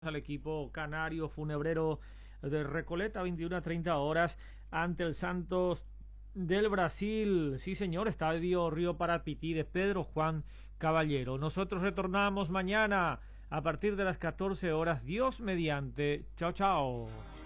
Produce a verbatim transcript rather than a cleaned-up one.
Al equipo canario funebrero de Recoleta, veintiuna a treinta horas ante el Santos del Brasil. Sí, señor, Estadio Río Parapití de Pedro Juan Caballero. Nosotros retornamos mañana a partir de las catorce horas. Dios mediante. Chao, chao.